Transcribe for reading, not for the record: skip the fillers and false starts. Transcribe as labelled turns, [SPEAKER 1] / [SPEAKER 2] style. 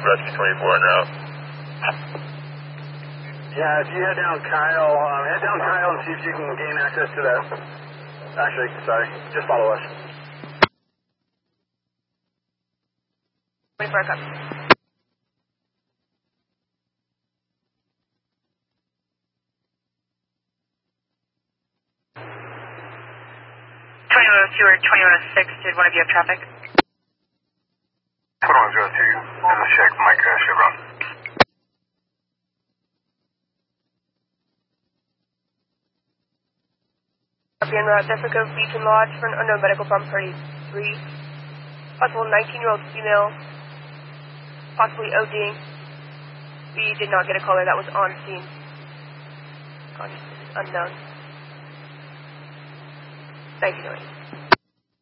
[SPEAKER 1] Rescue 24 en route.
[SPEAKER 2] Yeah, if you head down Kyle and see if you can gain access to that. Actually, sorry, just follow us.
[SPEAKER 3] 24 copy. Or 2106, did one of you have traffic?
[SPEAKER 2] 2102, this is Check, Mike Chevron.
[SPEAKER 3] Copy en route, Jessica Beacon Lodge for an unknown medical problem 33. Possible 19-year-old female, possibly ODing. We did not get a caller that was on scene. Consciousness is unknown. 1908.